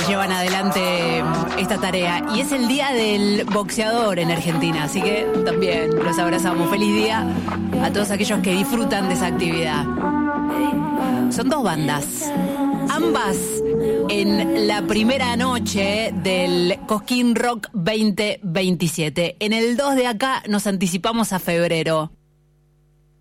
llevan adelante esta tarea. Y es el Día del Boxeador en Argentina, así que también los abrazamos. Feliz día a todos aquellos que disfrutan de esa actividad. Son dos bandas, ambas en la primera noche del Cosquín Rock 2027. En el 2 de acá nos anticipamos a febrero.